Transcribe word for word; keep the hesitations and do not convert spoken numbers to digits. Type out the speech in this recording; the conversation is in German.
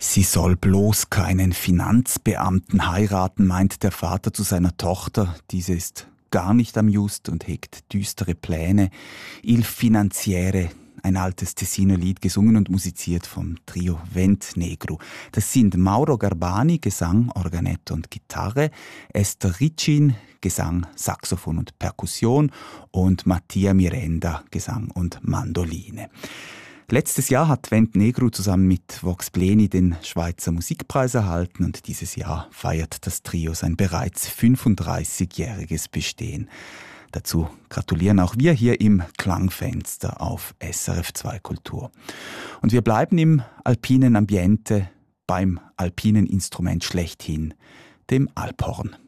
Sie soll bloß keinen Finanzbeamten heiraten, meint der Vater zu seiner Tochter. Diese ist gar nicht amused und hegt düstere Pläne. Il Finanziere, ein altes Tessiner Lied, gesungen und musiziert vom Trio Vent Negru. Das sind Mauro Garbani, Gesang, Organetto und Gitarre, Esther Riccin, Gesang, Saxophon und Perkussion und Mattia Mirenda, Gesang und Mandoline. Letztes Jahr hat Vent Negru zusammen mit Vox Pleni den Schweizer Musikpreis erhalten und dieses Jahr feiert das Trio sein bereits fünfunddreißigjähriges Bestehen. Dazu gratulieren auch wir hier im Klangfenster auf S R F zwei Kultur. Und wir bleiben im alpinen Ambiente beim alpinen Instrument schlechthin, dem Alphorn.